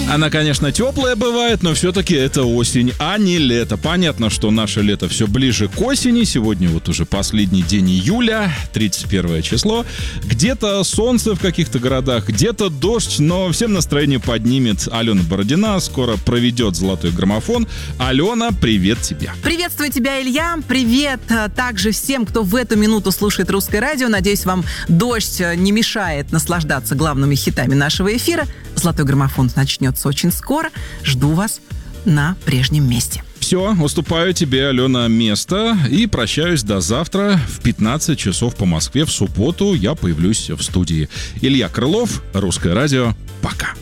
Она, конечно, теплая бывает, но все-таки это осень, а не лето. Понятно, что наше лето все ближе к осени. Сегодня вот уже последний день июля, 31 число. Где-то солнце в каких-то городах, где-то дождь, но всем настроение поднимет Алена Бородина. Скоро проведет золотой граммофон. Алена, привет тебе. Приветствую тебя, Илья. Привет также всем, кто в эту минуту слушает Русское радио. Надеюсь, вам дождь не мешает наслаждаться главными хитами нашего эфира. Золотой граммофон начнется очень скоро. Жду вас на прежнем месте. Все, уступаю тебе, Алена, место и прощаюсь до завтра в 15 часов по Москве. В субботу я появлюсь в студии. Илья Крылов, Русское радио. Пока.